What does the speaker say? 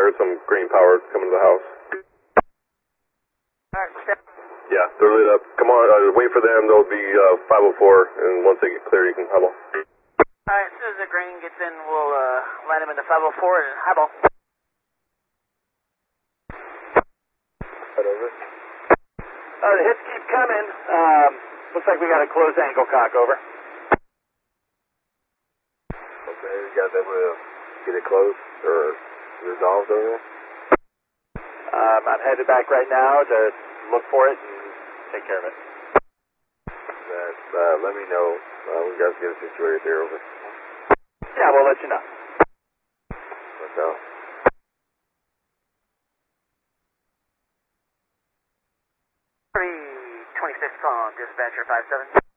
heard some green power coming to the house. Yeah, they're lit up. Come on, wait for them. They'll be 504, and once they get clear, you can huddle. Alright, as soon as the green gets in, we'll line them into 504 and huddle. Right over. The hits keep coming. Looks like we got a close angle cock, over. Okay, you guys able to get it closed or resolved over there? I'm headed back right now to look for it and take care of it. Let me know when you guys get it situated there, over. Yeah, we'll let you know. Let's know. 326 on dispatcher 57.